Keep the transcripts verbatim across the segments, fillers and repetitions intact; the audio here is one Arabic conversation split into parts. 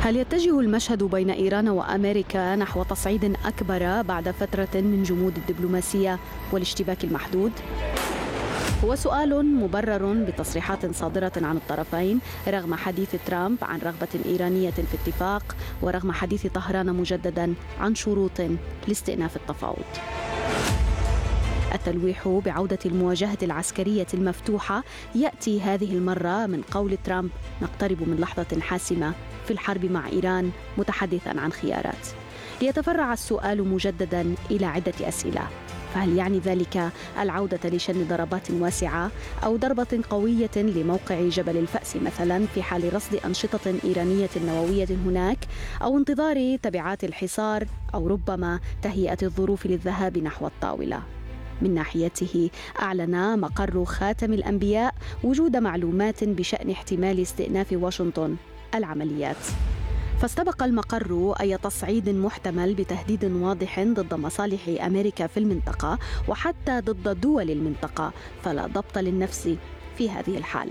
هل يتجه المشهد بين إيران وأمريكا نحو تصعيد أكبر بعد فترة من جمود الدبلوماسية والاشتباك المحدود؟ هو سؤال مبرر بتصريحات صادرة عن الطرفين رغم حديث ترامب عن رغبة إيرانية في اتفاق ورغم حديث طهران مجددا عن شروط لاستئناف التفاوض. التلويح بعودة المواجهة العسكرية المفتوحة يأتي هذه المرة من قول ترامب: نقترب من لحظة حاسمة في الحرب مع إيران، متحدثا عن خيارات. ليتفرع السؤال مجددا إلى عدة أسئلة. فهل يعني ذلك العودة لشن ضربات واسعة أو ضربة قوية لموقع جبل الفأس مثلا في حال رصد أنشطة إيرانية نووية هناك، أو انتظار تبعات الحصار، أو ربما تهيئة الظروف للذهاب نحو الطاولة؟ من ناحيته أعلن مقر خاتم الأنبياء وجود معلومات بشأن احتمال استئناف واشنطن العمليات، فاستبق المقر أي تصعيد محتمل بتهديد واضح ضد مصالح أمريكا في المنطقة وحتى ضد دول المنطقة، فلا ضبط للنفس في هذه الحالة.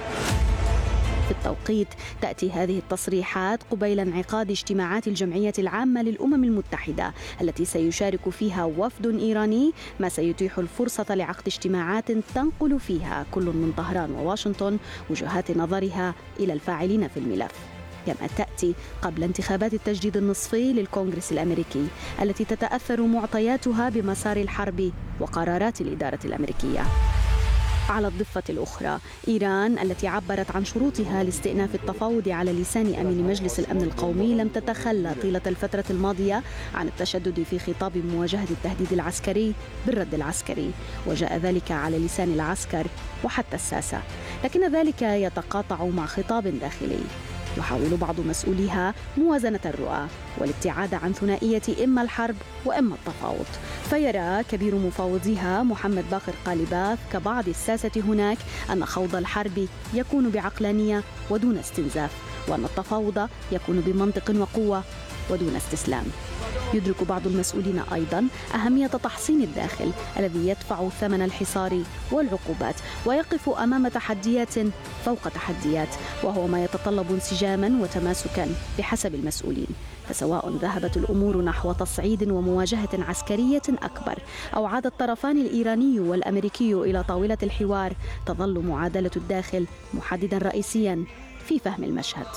في التوقيت تأتي هذه التصريحات قبيل انعقاد اجتماعات الجمعية العامة للأمم المتحدة التي سيشارك فيها وفد إيراني، ما سيتيح الفرصة لعقد اجتماعات تنقل فيها كل من طهران وواشنطن وجهات نظرها إلى الفاعلين في الملف، كما تأتي قبل انتخابات التجديد النصفي للكونغرس الأمريكي التي تتأثر معطياتها بمسار الحرب وقرارات الإدارة الأمريكية. على الضفة الأخرى، إيران التي عبرت عن شروطها لاستئناف التفاوض على لسان أمين مجلس الأمن القومي لم تتخلى طيلة الفترة الماضية عن التشدد في خطاب مواجهة التهديد العسكري بالرد العسكري، وجاء ذلك على لسان العسكر وحتى الساسة، لكن ذلك يتقاطع مع خطاب داخلي. يحاول بعض مسؤوليها موازنة الرؤى والابتعاد عن ثنائية إما الحرب وإما التفاوض، فيرى كبير مفاوضيها محمد باقر قالباف كبعض الساسة هناك أن خوض الحرب يكون بعقلانية ودون استنزاف، وأن التفاوض يكون بمنطق وقوة ودون استسلام. يدرك بعض المسؤولين أيضا أهمية تحصين الداخل الذي يدفع ثمن الحصار والعقوبات ويقف أمام تحديات فوق تحديات، وهو ما يتطلب انسجاما وتماسكا بحسب المسؤولين. فسواء ذهبت الأمور نحو تصعيد ومواجهة عسكرية أكبر أو عاد الطرفان الإيراني والأمريكي إلى طاولة الحوار، تظل معادلة الداخل محددا رئيسيا في فهم المشهد.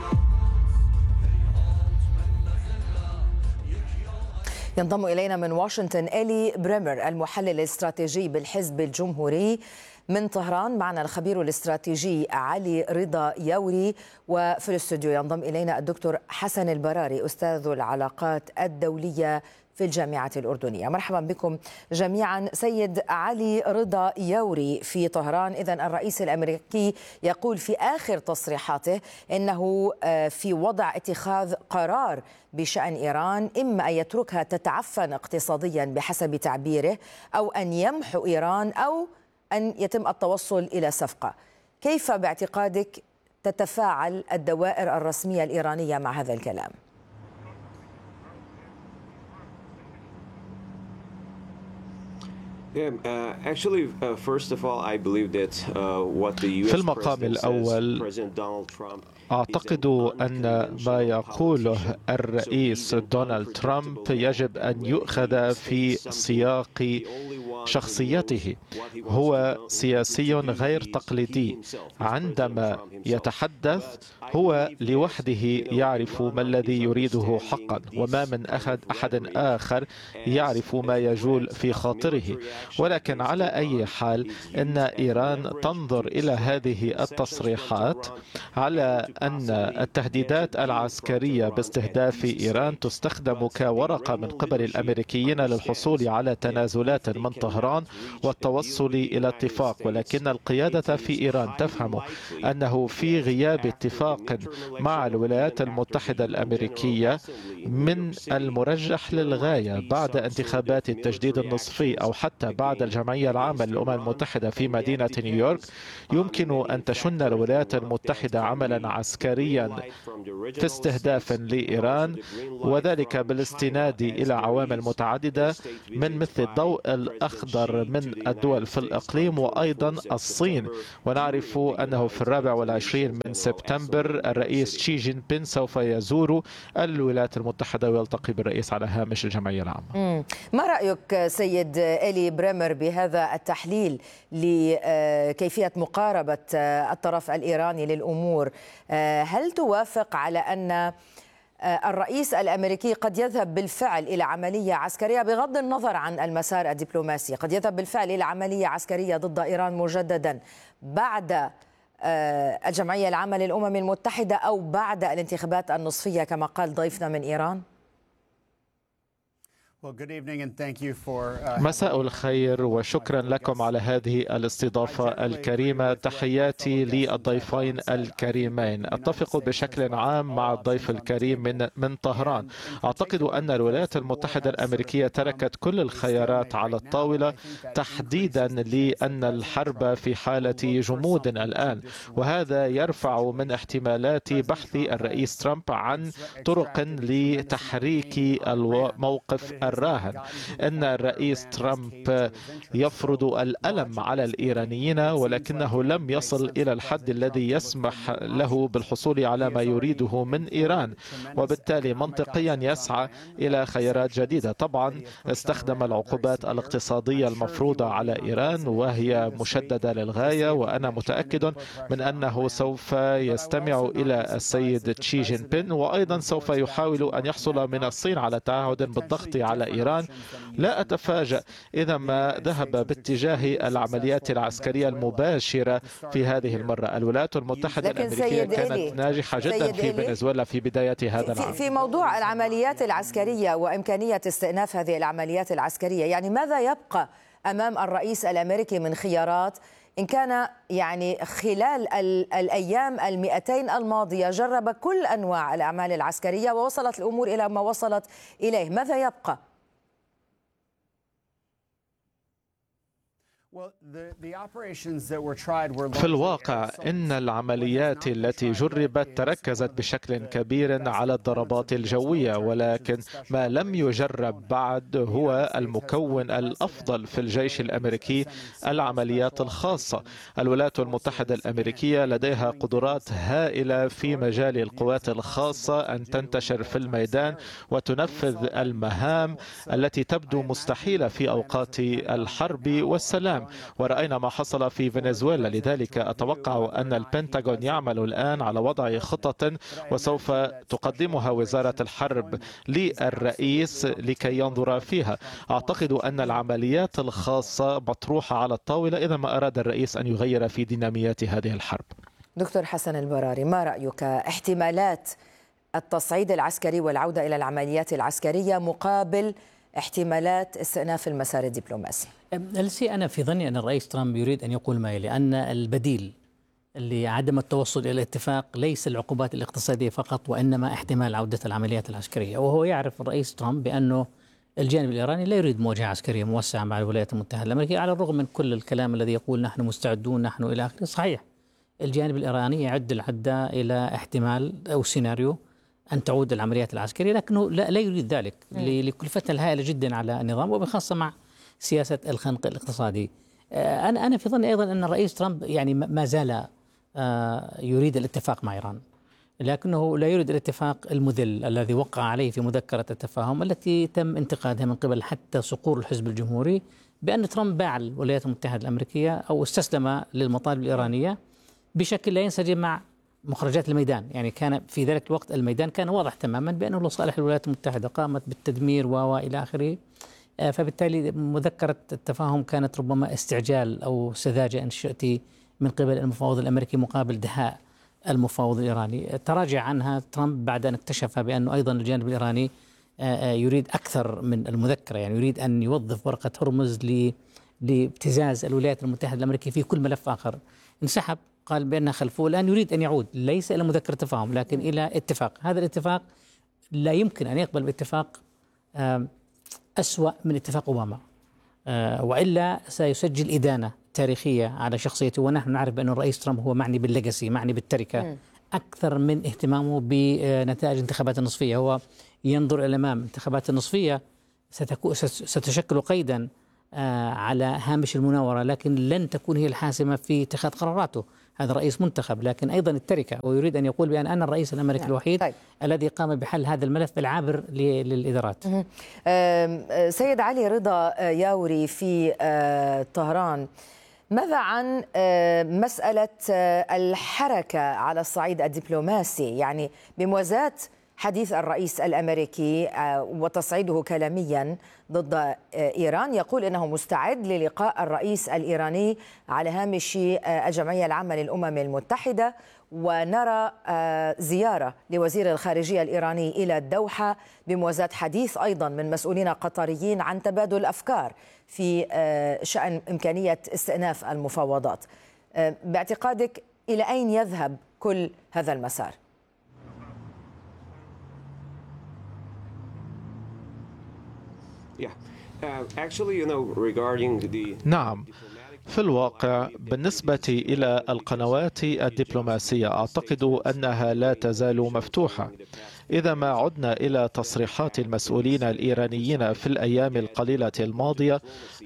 ينضم إلينا من واشنطن إلي بريمر المحلل الاستراتيجي بالحزب الجمهوري. من طهران معنا الخبير الاستراتيجي علي رضا يوري، وفي الاستوديو ينضم إلينا الدكتور حسن البراري أستاذ العلاقات الدولية في الجامعة الأردنية. مرحبا بكم جميعا. سيد علي رضا يوري في طهران، إذن الرئيس الأمريكي يقول في آخر تصريحاته إنه في وضع اتخاذ قرار بشأن إيران، إما أن يتركها تتعفن اقتصاديا بحسب تعبيره، أو أن يمحو إيران، أو أن يتم التوصل إلى صفقة. كيف باعتقادك تتفاعل الدوائر الرسمية الإيرانية مع هذا الكلام؟ في المقام الأول أعتقد أن ما يقوله الرئيس دونالد ترامب يجب أن يؤخذ في سياق شخصيته. هو سياسي غير تقليدي، عندما يتحدث هو لوحده يعرف ما الذي يريده حقا، وما من أحد أحد آخر يعرف ما يجول في خاطره. ولكن على أي حال إن إيران تنظر إلى هذه التصريحات على أن التهديدات العسكرية باستهداف إيران تستخدم كورقة من قبل الأمريكيين للحصول على تنازلات من طهران والتوصل إلى اتفاق. ولكن القيادة في إيران تفهم أنه في غياب اتفاق مع الولايات المتحدة الأمريكية من المرجح للغاية بعد انتخابات التجديد النصفي أو حتى بعد الجمعية العامة للأمم المتحدة في مدينة نيويورك، يمكن أن تشن الولايات المتحدة عملا عسكريا في استهداف لإيران، وذلك بالاستناد إلى عوامل متعددة من مثل الضوء الأخضر الأخضر من الدول في الإقليم وأيضا الصين. ونعرف أنه في الرابع والعشرين من سبتمبر الرئيس شي جين بين سوف يزور الولايات المتحدة ويلتقي بالرئيس على هامش الجمعية العامة. ما رأيك سيد إلي بريمر بهذا التحليل لكيفية مقاربة الطرف الإيراني للأمور؟ هل توافق على أن الرئيس الأمريكي قد يذهب بالفعل إلى عملية عسكرية بغض النظر عن المسار الدبلوماسي، قد يذهب بالفعل إلى عملية عسكرية ضد إيران مجددا بعد الجمعية العامة للأمم المتحدة أو بعد الانتخابات النصفية كما قال ضيفنا من إيران؟ مساء الخير وشكرا لكم على هذه الاستضافة الكريمة. تحياتي للضيفين الكريمين. أتفق بشكل عام مع الضيف الكريم من من طهران. أعتقد أن الولايات المتحدة الأمريكية تركت كل الخيارات على الطاولة تحديدا لأن الحرب في حالة جمود الآن، وهذا يرفع من احتمالات بحث الرئيس ترامب عن طرق لتحريك الموقف الراهن. إن الرئيس ترامب يفرض الألم على الإيرانيين ولكنه لم يصل إلى الحد الذي يسمح له بالحصول على ما يريده من إيران، وبالتالي منطقيا يسعى إلى خيارات جديدة. طبعا استخدم العقوبات الاقتصادية المفروضة على إيران وهي مشددة للغاية، وأنا متأكد من أنه سوف يستمع إلى السيد شي جين بين، وأيضا سوف يحاول أن يحصل من الصين على تعهد بالضغط على إيران. لا أتفاجأ إذا ما ذهب باتجاه العمليات العسكرية المباشرة في هذه المرة. الولايات المتحدة الأمريكية كانت ناجحة جدا في فنزويلا في بداية هذا العام. في موضوع العمليات العسكرية وإمكانية استئناف هذه العمليات العسكرية، يعني ماذا يبقى أمام الرئيس الأمريكي من خيارات إن كان يعني خلال الأيام المئتين الماضية جرب كل أنواع الأعمال العسكرية ووصلت الأمور إلى ما وصلت إليه؟ ماذا يبقى؟ في الواقع إن العمليات التي جربت تركزت بشكل كبير على الضربات الجوية، ولكن ما لم يجرب بعد هو المكون الأفضل في الجيش الأمريكي، العمليات الخاصة. الولايات المتحدة الأمريكية لديها قدرات هائلة في مجال القوات الخاصة أن تنتشر في الميدان وتنفذ المهام التي تبدو مستحيلة في أوقات الحرب والسلام، ورأينا ما حصل في فنزويلا. لذلك أتوقع أن البنتاغون يعمل الآن على وضع خطط وسوف تقدمها وزارة الحرب للرئيس لكي ينظر فيها. أعتقد أن العمليات الخاصة مطروحة على الطاولة إذا ما أراد الرئيس أن يغير في ديناميات هذه الحرب. دكتور حسن البراري، ما رأيك احتمالات التصعيد العسكري والعودة إلى العمليات العسكرية مقابل احتمالات استئناف المسار الدبلوماسي؟ الشيء أنا في ظني أن الرئيس ترامب يريد أن يقول ما يلي، أن البديل لعدم التوصل إلى الاتفاق ليس العقوبات الاقتصادية فقط وإنما احتمال عودة العمليات العسكرية. وهو يعرف الرئيس ترامب بأنه الجانب الإيراني لا يريد مواجهة عسكرية موسعة مع الولايات المتحدة الأمريكية، على الرغم من كل الكلام الذي يقول نحن مستعدون نحن إلى آخره. صحيح الجانب الإيراني يعد العدة إلى احتمال أو سيناريو أن تعود العمليات العسكرية، لكنه لا, لا يريد ذلك لكلفتها الهائلة جدا على النظام وبخاصة مع سياسة الخنق الاقتصادي. أنا أنا في ظني أيضا أن الرئيس ترامب يعني ما زال يريد الاتفاق مع إيران، لكنه لا يريد الاتفاق المذل الذي وقع عليه في مذكرة التفاهم التي تم انتقادها من قبل حتى صقور الحزب الجمهوري بأن ترامب باع الولايات المتحدة الأمريكية أو استسلم للمطالب الإيرانية بشكل لا ينسجم مع مخرجات الميدان. يعني كان في ذلك الوقت الميدان كان واضح تماما بأنه لصالح الولايات المتحدة، قامت بالتدمير وإلى آخره. فبالتالي مذكرة التفاهم كانت ربما استعجال أو سذاجة إن شئت من قبل المفاوض الأمريكي مقابل دهاء المفاوض الإيراني. تراجع عنها ترامب بعد أن اكتشف بأنه أيضا الجانب الإيراني يريد أكثر من المذكرة، يعني يريد أن يوظف ورقة هرمز لابتزاز الولايات المتحدة الأمريكية في كل ملف آخر. انسحب، قال بأنها خلفه، الآن يريد أن يعود ليس إلى مذكرة تفاهم لكن إلى اتفاق. هذا الاتفاق لا يمكن أن يقبل باتفاق أسوأ من اتفاق أوباما، وإلا سيسجل إدانة تاريخية على شخصيته. ونحن نعرف بأن الرئيس ترامب هو معني بالليجاسي، معني بالتركة أكثر من اهتمامه بنتائج الانتخابات النصفية. هو ينظر إلى الأمام. الانتخابات النصفية ستشكل قيدا على هامش المناورة، لكن لن تكون هي الحاسمة في اتخاذ قراراته. هذا رئيس منتخب، لكن أيضا التركة، ويريد أن يقول بأن أنا الرئيس الأمريكي الوحيد طيب. الذي قام بحل هذا الملف العابر للإدارات. سيد علي رضا ياوري في طهران، ماذا عن مسألة الحركة على الصعيد الدبلوماسي؟ يعني بموازاة حديث الرئيس الأمريكي وتصعيده كلاميا ضد إيران، يقول إنه مستعد للقاء الرئيس الإيراني على هامش الجمعية العامة للأمم المتحدة، ونرى زيارة لوزير الخارجية الإيراني إلى الدوحة بموازاة حديث أيضا من مسؤولين قطريين عن تبادل الأفكار في شأن إمكانية استئناف المفاوضات. باعتقادك إلى أين يذهب كل هذا المسار؟ نعم، في الواقع بالنسبة إلى القنوات الدبلوماسية أعتقد أنها لا تزال مفتوحة. إذا ما عدنا إلى تصريحات المسؤولين الإيرانيين في الأيام القليلة الماضية،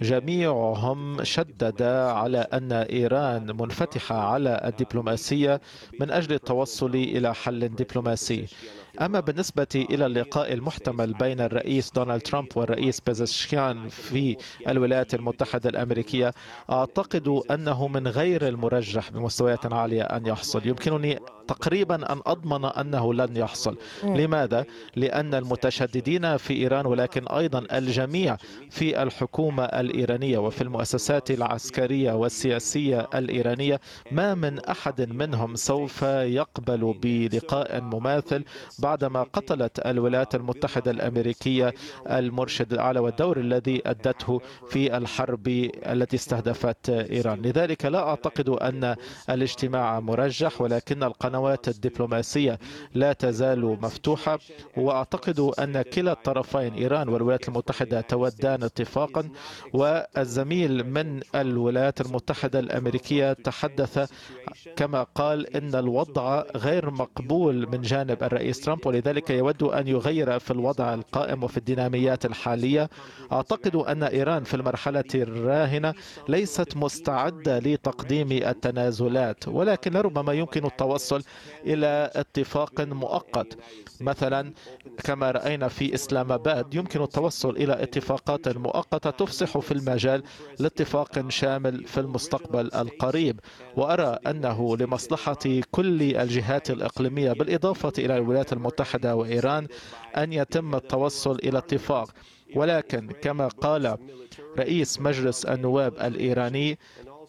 جميعهم شدد على أن إيران منفتحة على الدبلوماسية من أجل التوصل إلى حل دبلوماسي. أما بالنسبة إلى اللقاء المحتمل بين الرئيس دونالد ترامب والرئيس بيزشكيان في الولايات المتحدة الأمريكية، أعتقد أنه من غير المرجح بمستويات عالية أن يحصل. يمكنني تقريبا أن أضمن أنه لن يحصل. لماذا؟ لأن المتشددين في إيران، ولكن أيضا الجميع في الحكومة الإيرانية وفي المؤسسات العسكرية والسياسية الإيرانية، ما من أحد منهم سوف يقبل بلقاء مماثل بعدما قتلت الولايات المتحدة الأمريكية المرشد الأعلى والدور الذي أدته في الحرب التي استهدفت إيران. لذلك لا أعتقد أن الاجتماع مرجح، ولكن القنوات الدبلوماسية لا تزال مفتوحة، وأعتقد أن كلا الطرفين إيران والولايات المتحدة تودان اتفاقا. والزميل من الولايات المتحدة الأمريكية تحدث كما قال إن الوضع غير مقبول من جانب الرئيس ترامب، ولذلك يود أن يغير في الوضع القائم وفي الديناميات الحالية. أعتقد أن إيران في المرحلة الراهنة ليست مستعدة لتقديم التنازلات، ولكن ربما يمكن التوصل إلى اتفاق مؤقت. مثلا كما رأينا في إسلام آباد، يمكن التوصل إلى اتفاقات مؤقتة تفسح في المجال لاتفاق شامل في المستقبل القريب. وأرى أنه لمصلحة كل الجهات الإقليمية بالإضافة إلى الولايات المتحدة وإيران أن يتم التوصل إلى اتفاق. ولكن كما قال رئيس مجلس النواب الإيراني،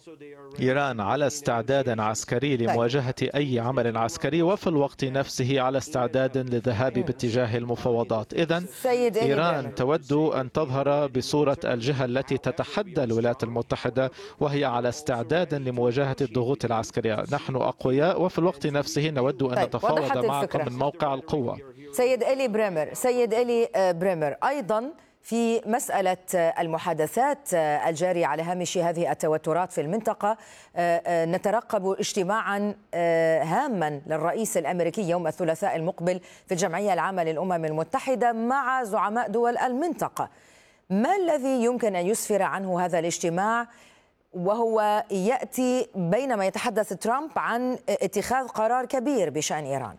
إيران على استعداد عسكري لمواجهة أي عمل عسكري، وفي الوقت نفسه على استعداد للذهاب باتجاه المفاوضات. إذن إيران تود أن تظهر بصورة الجهة التي تتحدى الولايات المتحدة، وهي على استعداد لمواجهة الضغوط العسكرية. نحن أقوياء وفي الوقت نفسه نود أن نتفاوض معكم من موقع القوة. سيد إلي بريمر، سيد إلي بريمر، أيضا في مسألة المحادثات الجارية على هامش هذه التوترات في المنطقة، نترقب اجتماعا هاما للرئيس الأمريكي يوم الثلاثاء المقبل في الجمعية العامة للأمم المتحدة مع زعماء دول المنطقة. ما الذي يمكن أن يسفر عنه هذا الاجتماع، وهو يأتي بينما يتحدث ترامب عن اتخاذ قرار كبير بشأن إيران؟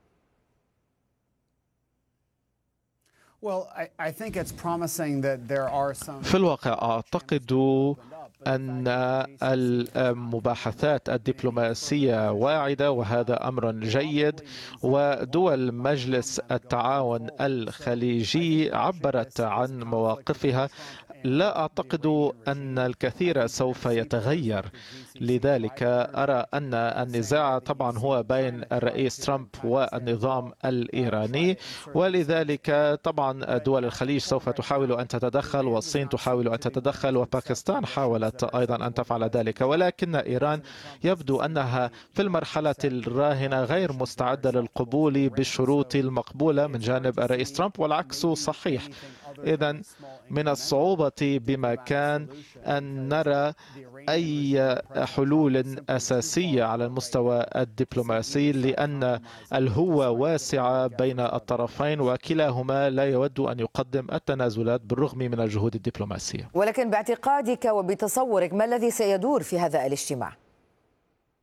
في الواقع أعتقد أن المباحثات الدبلوماسية واعدة، وهذا أمر جيد. ودول مجلس التعاون الخليجي عبرت عن مواقفها. لا أعتقد أن الكثير سوف يتغير. لذلك أرى أن النزاع طبعا هو بين الرئيس ترامب والنظام الإيراني، ولذلك طبعا دول الخليج سوف تحاول أن تتدخل، والصين تحاول أن تتدخل، وباكستان حاولت أيضا أن تفعل ذلك. ولكن إيران يبدو أنها في المرحلة الراهنة غير مستعدة للقبول بالشروط المقبولة من جانب الرئيس ترامب، والعكس صحيح. إذن من الصعوبة بمكان أن نرى أي حلول أساسية على المستوى الدبلوماسي، لأن الهوة واسعة بين الطرفين وكلاهما لا يود أن يقدم التنازلات بالرغم من الجهود الدبلوماسية. ولكن باعتقادك وبتصورك ما الذي سيدور في هذا الاجتماع؟